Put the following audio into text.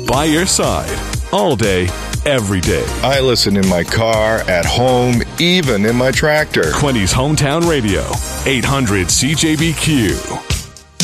by your side, all day, every day. I listen in my car, at home, even in my tractor. Quinny's Hometown Radio, 800 CJBQ.